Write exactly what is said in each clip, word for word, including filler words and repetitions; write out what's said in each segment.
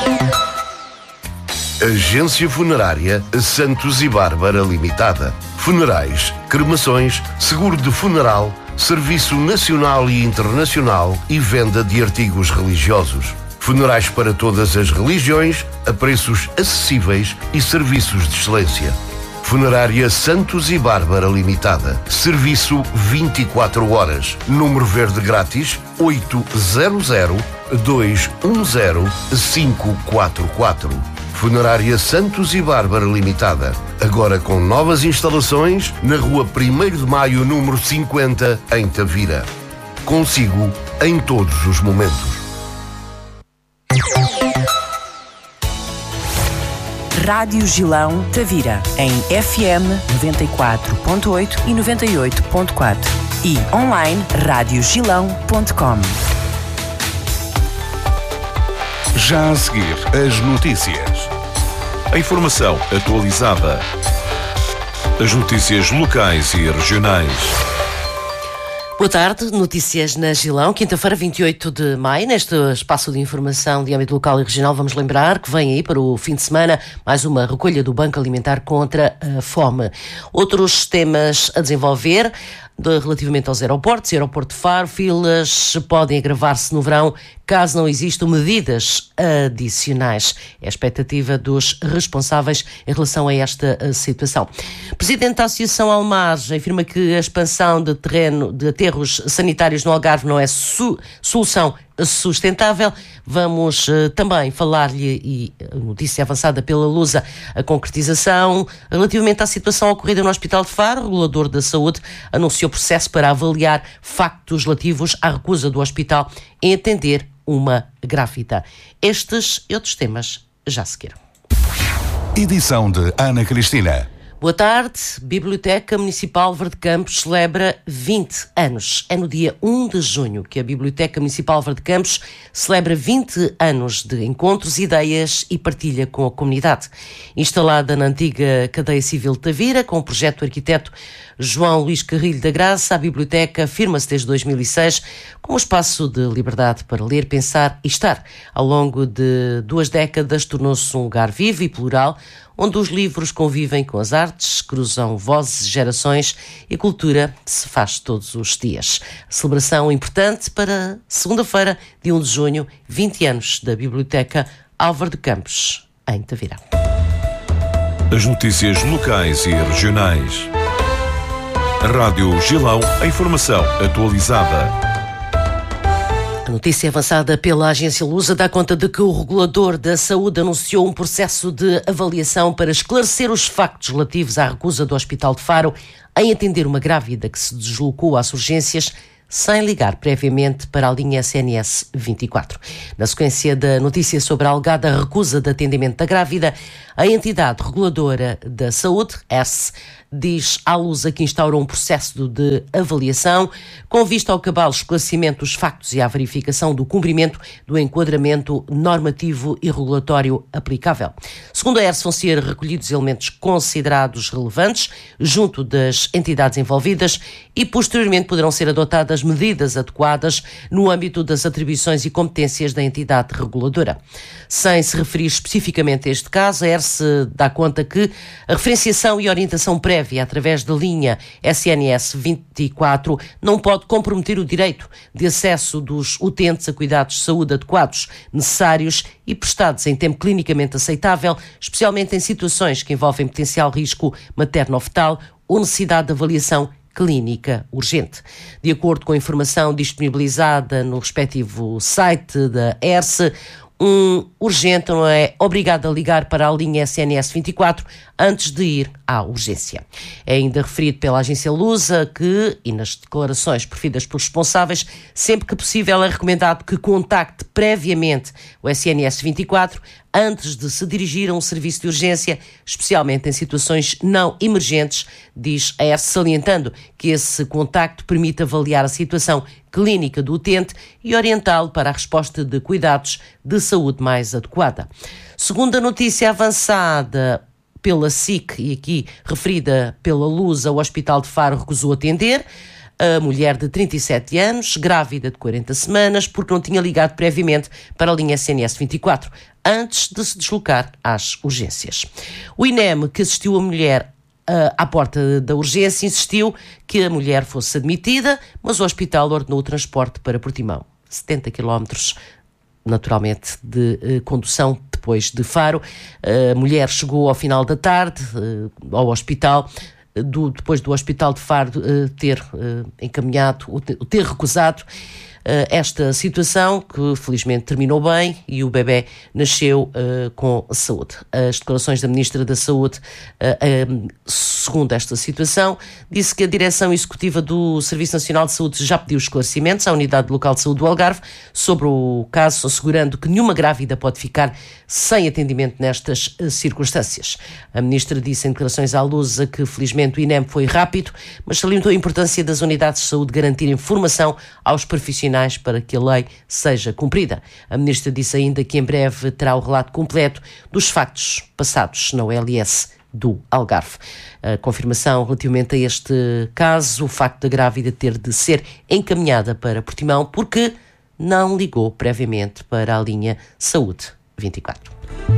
Agência Funerária Santos e Bárbara Limitada. Funerais, cremações, seguro de funeral, serviço nacional e internacional e venda de artigos religiosos. Funerais para todas as religiões, a preços acessíveis e serviços de excelência. Funerária Santos e Bárbara Limitada. Serviço vinte e quatro horas. Número verde grátis oito zero zero, dois um zero, cinco quatro quatro. Funerária Santos e Bárbara Limitada. Agora com novas instalações na rua primeiro de maio, número cinquenta, em Tavira. Consigo em todos os momentos. Rádio Gilão Tavira, em F M noventa e quatro ponto oito e noventa e oito ponto quatro e online rádio gilão ponto com. Já a seguir, as notícias. A informação atualizada. As notícias locais e regionais. Boa tarde, notícias na Gilão, quinta-feira, vinte e oito de maio. Neste espaço de informação de âmbito local e regional, vamos lembrar que vem aí para o fim de semana mais uma recolha do Banco Alimentar contra a Fome. Outros temas a desenvolver de, relativamente aos aeroportos. Aeroporto de Faro, filas podem agravar-se no verão caso não existam medidas adicionais. É a expectativa dos responsáveis em relação a esta situação. O presidente da Associação Almaz afirma que a expansão de terreno de aterros sanitários no Algarve não é su- solução sustentável. Vamos uh, também falar-lhe, e a notícia avançada pela Lusa, a concretização relativamente à situação ocorrida no Hospital de Faro. O regulador da saúde anunciou processo para avaliar factos relativos à recusa do hospital em atender uma grávida. Estes e outros temas já seguiram. Edição de Ana Cristina. Boa tarde. Biblioteca Municipal Verde Campos celebra vinte anos. É no dia um de junho que a Biblioteca Municipal Verde Campos celebra vinte anos de encontros, ideias e partilha com a comunidade. Instalada na antiga Cadeia Civil de Tavira, com o projeto do arquiteto João Luís Carrilho da Graça, a biblioteca afirma-se desde dois mil e seis como um espaço de liberdade para ler, pensar e estar. Ao longo de duas décadas tornou-se um lugar vivo e plural, onde os livros convivem com as artes, cruzam vozes, gerações e cultura se faz todos os dias. Celebração importante para segunda-feira, de um de junho, vinte anos da Biblioteca Álvaro de Campos, em Tavira. As notícias locais e regionais. Rádio Gilão, a informação atualizada. A notícia avançada pela agência Lusa dá conta de que o regulador da saúde anunciou um processo de avaliação para esclarecer os factos relativos à recusa do Hospital de Faro em atender uma grávida que se deslocou às urgências sem ligar previamente para a linha S N S vinte e quatro. Na sequência da notícia sobre a alegada recusa de atendimento da grávida, a entidade reguladora da saúde, S, diz à Lusa que instaurou um processo de avaliação com vista ao cabal esclarecimento dos factos e à verificação do cumprimento do enquadramento normativo e regulatório aplicável. Segundo a E R S, vão ser recolhidos elementos considerados relevantes junto das entidades envolvidas e posteriormente poderão ser adotadas medidas adequadas no âmbito das atribuições e competências da entidade reguladora. Sem se referir especificamente a este caso, a E R S dá conta que a referenciação e orientação prévia através da linha S N S vinte e quatro não pode comprometer o direito de acesso dos utentes a cuidados de saúde adequados, necessários e prestados em tempo clinicamente aceitável, especialmente em situações que envolvem potencial risco materno-fetal ou necessidade de avaliação clínica urgente. De acordo com a informação disponibilizada no respectivo site da E R S, um urgente não é obrigado a ligar para a linha S N S vinte e quatro antes de ir à urgência. É ainda referido pela agência Lusa que, e nas declarações proferidas pelos responsáveis, sempre que possível é recomendado que contacte previamente o S N S vinte e quatro antes de se dirigir a um serviço de urgência, especialmente em situações não emergentes, diz a E R S, salientando que esse contacto permite avaliar a situação clínica do utente e orientá-lo para a resposta de cuidados de saúde mais adequada. Segundo a notícia avançada pela S I C e aqui referida pela Lusa, o Hospital de Faro recusou atender A mulher de trinta e sete anos, grávida de quarenta semanas, porque não tinha ligado previamente para a linha S N S vinte e quatro, antes de se deslocar às urgências. O INEM, que assistiu a mulher uh, à porta da urgência, insistiu que a mulher fosse admitida, mas o hospital ordenou o transporte para Portimão. setenta quilómetros, naturalmente, de uh, condução depois de Faro. A mulher chegou ao final da tarde uh, ao hospital, Do, depois do Hospital de Faro uh, ter uh, encaminhado, o ter, ter recusado uh, esta situação, que felizmente terminou bem e o bebê nasceu uh, com saúde. As declarações da Ministra da Saúde, uh, um, segundo esta situação, disse que a Direção Executiva do Serviço Nacional de Saúde já pediu esclarecimentos à Unidade Local de Saúde do Algarve sobre o caso, assegurando que nenhuma grávida pode ficar sem atendimento nestas uh, circunstâncias. A Ministra disse em declarações à Lusa que felizmente o INEM foi rápido, mas salientou a importância das unidades de saúde garantirem formação aos profissionais para que a lei seja cumprida. A Ministra disse ainda que em breve terá o relato completo dos factos passados na O L S do Algarve. A confirmação relativamente a este caso, o facto da grávida ter de ser encaminhada para Portimão porque não ligou previamente para a linha Saúde vinte e quatro.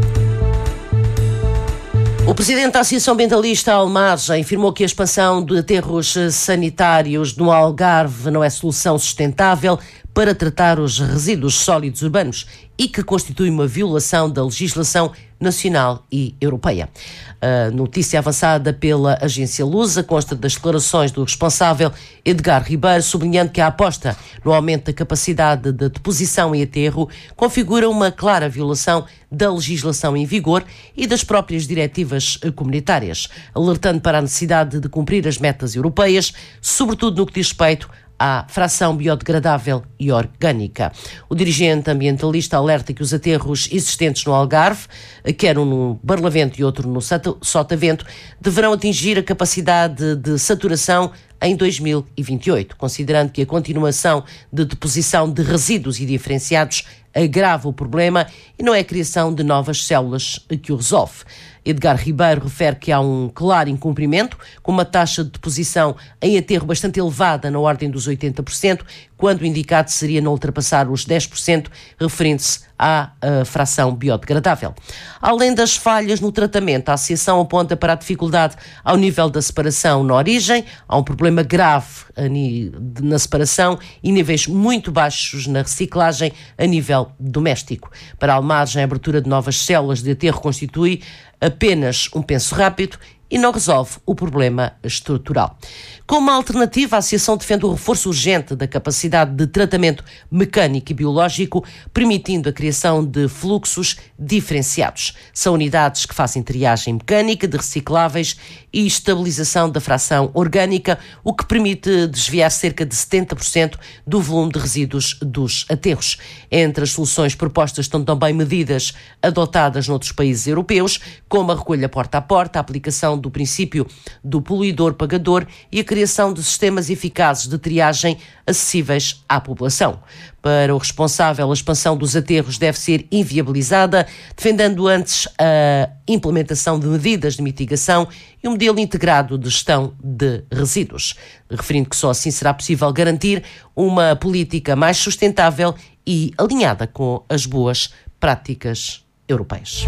O presidente da Associação Ambientalista Almargem afirmou que a expansão de aterros sanitários no Algarve não é solução sustentável para tratar os resíduos sólidos urbanos e que constitui uma violação da legislação nacional e europeia. A notícia avançada pela agência Lusa consta das declarações do responsável Edgar Ribeiro, sublinhando que a aposta no aumento da capacidade de deposição em aterro configura uma clara violação da legislação em vigor e das próprias diretivas comunitárias, alertando para a necessidade de cumprir as metas europeias, sobretudo no que diz respeito à fração biodegradável e orgânica. O dirigente ambientalista alerta que os aterros existentes no Algarve, quer um no Barlavento e outro no Sotavento, deverão atingir a capacidade de saturação em dois mil e vinte e oito, considerando que a continuação de deposição de resíduos e diferenciados agrava o problema e não é a criação de novas células que o resolve. Edgar Ribeiro refere que há um claro incumprimento, com uma taxa de deposição em aterro bastante elevada, na ordem dos oitenta por cento, quando o indicado seria não ultrapassar os dez por cento, referindo-se à uh, fração biodegradável. Além das falhas no tratamento, a Associação aponta para a dificuldade ao nível da separação na origem, há um problema grave na separação e níveis muito baixos na reciclagem a nível doméstico. Para a Almargem, a abertura de novas células de aterro constitui apenas um penso rápido e não resolve o problema estrutural. Como alternativa, a Associação defende o reforço urgente da capacidade de tratamento mecânico e biológico, permitindo a criação de fluxos diferenciados. São unidades que fazem triagem mecânica de recicláveis e estabilização da fração orgânica, o que permite desviar cerca de setenta por cento do volume de resíduos dos aterros. Entre as soluções propostas estão também medidas adotadas noutros países europeus, como a recolha porta a porta, a aplicação do princípio do poluidor-pagador e a criação de sistemas eficazes de triagem acessíveis à população. Para o responsável, a expansão dos aterros deve ser inviabilizada, defendendo antes a implementação de medidas de mitigação e um modelo integrado de gestão de resíduos, referindo que só assim será possível garantir uma política mais sustentável e alinhada com as boas práticas europeias.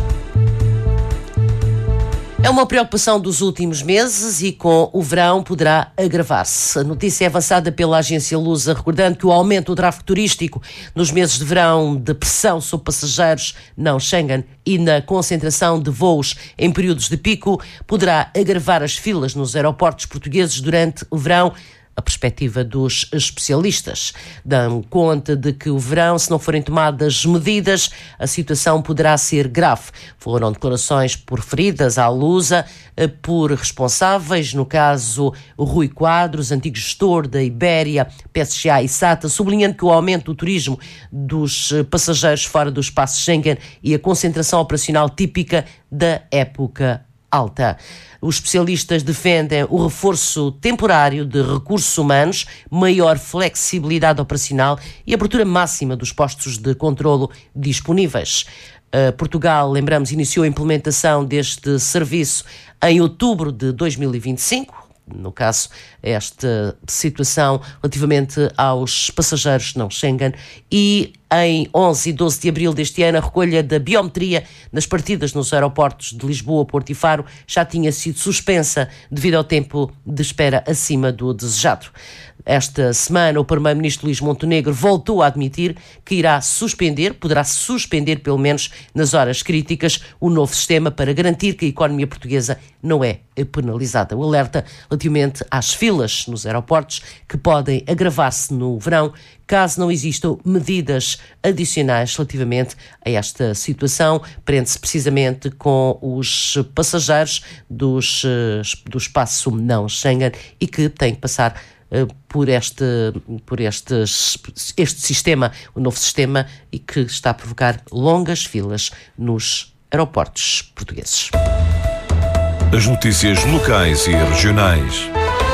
É uma preocupação dos últimos meses e com o verão poderá agravar-se. A notícia é avançada pela agência Lusa, recordando que o aumento do tráfego turístico nos meses de verão, de pressão sobre passageiros não Schengen e na concentração de voos em períodos de pico poderá agravar as filas nos aeroportos portugueses durante o verão. A perspectiva dos especialistas dão conta de que o verão, se não forem tomadas medidas, a situação poderá ser grave. Foram declarações proferidas à Lusa por responsáveis, no caso Rui Quadros, antigo gestor da Ibéria, P S G A e S A T A, sublinhando que o aumento do turismo dos passageiros fora do espaço Schengen e a concentração operacional típica da época alta. Os especialistas defendem o reforço temporário de recursos humanos, maior flexibilidade operacional e abertura máxima dos postos de controlo disponíveis. Uh, Portugal, lembramos, iniciou a implementação deste serviço em outubro de dois mil e vinte e cinco, no caso, esta situação relativamente aos passageiros não Schengen, e em onze e doze de abril deste ano a recolha da biometria nas partidas nos aeroportos de Lisboa, Porto e Faro já tinha sido suspensa devido ao tempo de espera acima do desejado. Esta semana, o primeiro-ministro Luís Montenegro voltou a admitir que irá suspender, poderá suspender pelo menos nas horas críticas, o novo sistema para garantir que a economia portuguesa não é penalizada. O alerta relativamente às filas nos aeroportos, que podem agravar-se no verão, caso não existam medidas adicionais relativamente a esta situação, prende-se precisamente com os passageiros dos, do espaço não Schengen e que têm que passar por este, por estes, este sistema, o novo sistema, e que está a provocar longas filas nos aeroportos portugueses. As notícias locais e regionais.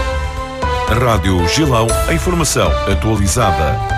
Rádio Gilão, a informação atualizada.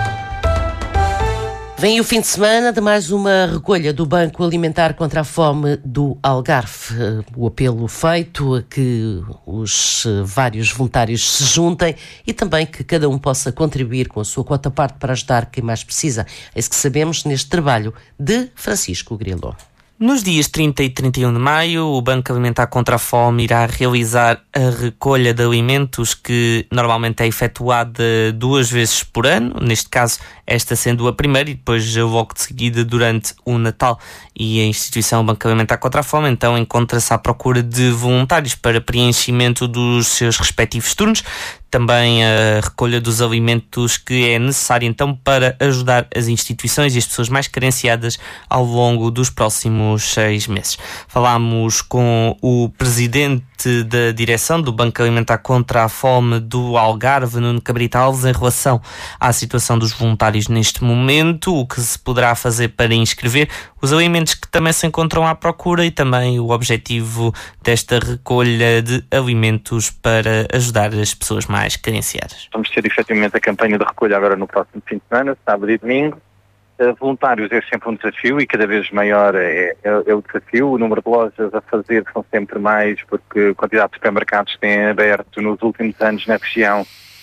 Vem o fim de semana de mais uma recolha do Banco Alimentar contra a Fome do Algarve. O apelo feito a que os vários voluntários se juntem e também que cada um possa contribuir com a sua quota parte para ajudar quem mais precisa. É isso que sabemos neste trabalho de Francisco Grilo. Nos dias trinta e trinta e um de maio, o Banco Alimentar contra a Fome irá realizar a recolha de alimentos que normalmente é efetuada duas vezes por ano, neste caso esta sendo a primeira e depois logo de seguida durante o Natal. E a instituição Banco Alimentar contra a Fome então encontra-se à procura de voluntários para preenchimento dos seus respectivos turnos, também a recolha dos alimentos que é necessária então para ajudar as instituições e as pessoas mais carenciadas ao longo dos próximos seis meses. Falámos com o presidente da direção do Banco Alimentar contra a Fome do Algarve, Nuno Cabrita Alves, em relação à situação dos voluntários neste momento, o que se poderá fazer para inscrever, os alimentos que também se encontram à procura e também o objetivo desta recolha de alimentos para ajudar as pessoas mais carenciadas. Vamos ter efetivamente a campanha de recolha agora no próximo fim de semana, sábado e domingo. Uh, voluntários é sempre um desafio e cada vez maior é, é, é o desafio. O número de lojas a fazer são sempre mais, porque a quantidade de supermercados que têm aberto nos últimos anos na região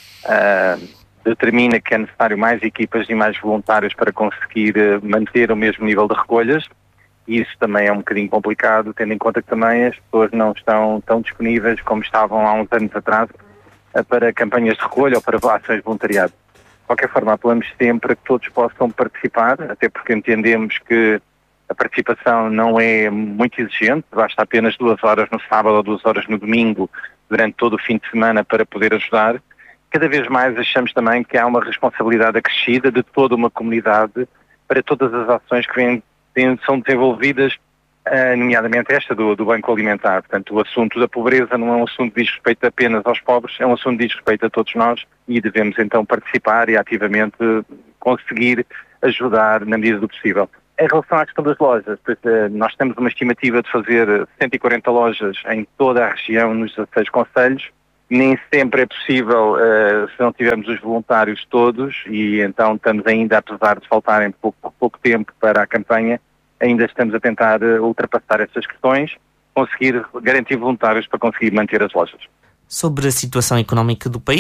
uh, determina que é necessário mais equipas e mais voluntários para conseguir uh, manter o mesmo nível de recolhas. E isso também é um bocadinho complicado, tendo em conta que também as pessoas não estão tão disponíveis como estavam há uns anos atrás uh, para campanhas de recolha ou para ações de voluntariado. De qualquer forma, apelamos sempre a que todos possam participar, até porque entendemos que a participação não é muito exigente, basta apenas duas horas no sábado ou duas horas no domingo, durante todo o fim de semana, para poder ajudar. Cada vez mais achamos também que há uma responsabilidade acrescida de toda uma comunidade para todas as ações que vêm, vêm, são desenvolvidas, uh, nomeadamente esta do, do Banco Alimentar. Portanto, o assunto da pobreza não é um assunto que diz respeito apenas aos pobres, é um assunto que diz respeito a todos nós e devemos então participar e ativamente conseguir ajudar na medida do possível. Em relação à questão das lojas, pois, uh, nós temos uma estimativa de fazer cento e quarenta lojas em toda a região, nos dezasseis concelhos. Nem sempre é possível uh, se não tivermos os voluntários todos e então estamos ainda, apesar de faltarem pouco, pouco tempo para a campanha, ainda estamos a tentar uh, ultrapassar essas questões, conseguir garantir voluntários para conseguir manter as lojas. Sobre a situação económica do país,